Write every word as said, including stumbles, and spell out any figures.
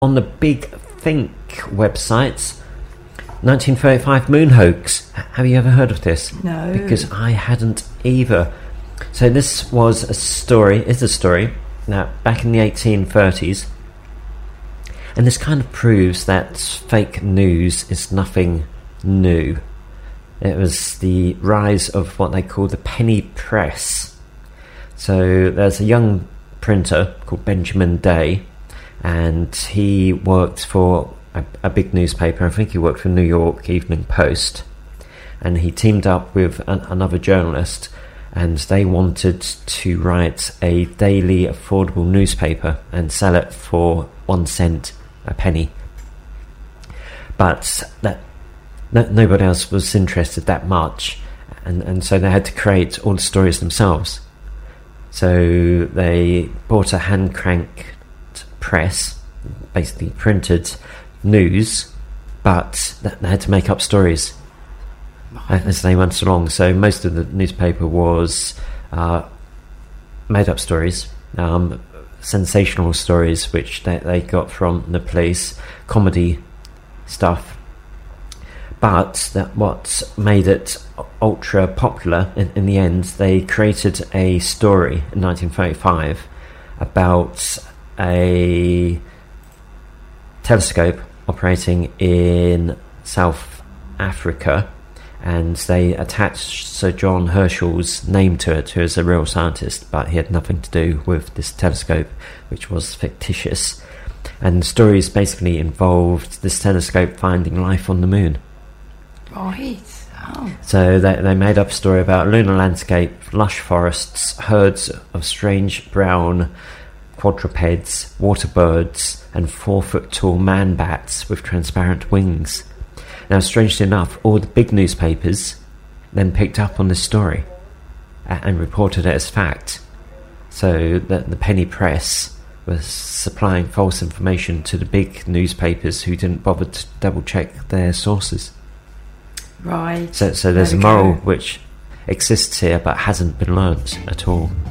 on the Big Think website, nineteen thirty-five moon hoax. Have you ever heard of this? No. Because I hadn't either. So this was a story, is a story, now back in the eighteen thirties. And this kind of proves that fake news is nothing new. It was the rise of what they call the penny press. So there's a young printer called Benjamin Day, and he worked for a, a big newspaper. I think he worked for New York Evening Post, and he teamed up with an, another journalist, and they wanted to write a daily affordable newspaper and sell it for one cent a penny. But that no, nobody else was interested that much, and, and so they had to create all the stories themselves. So they bought a hand cranked press, basically printed news, but they had to make up stories as they went along. So most of the newspaper was uh, made up stories, um, sensational stories which they, they got from the police, comedy stuff. But that what made it ultra popular in, in the end, they created a story in nineteen thirty-five about a telescope operating in South Africa, and they attached Sir John Herschel's name to it, who is a real scientist, but he had nothing to do with this telescope, which was fictitious. And the stories basically involved this telescope finding life on the moon. Right. Oh. So they, they made up a story about a lunar landscape, lush forests, herds of strange brown quadrupeds, water birds, and four-foot-tall man-bats with transparent wings. Now, strangely enough, all the big newspapers then picked up on this story and reported it as fact. So that the penny press was supplying false information to the big newspapers who didn't bother to double-check their sources. Right. So, so there's There a we moral go. which exists here but hasn't been learnt at all.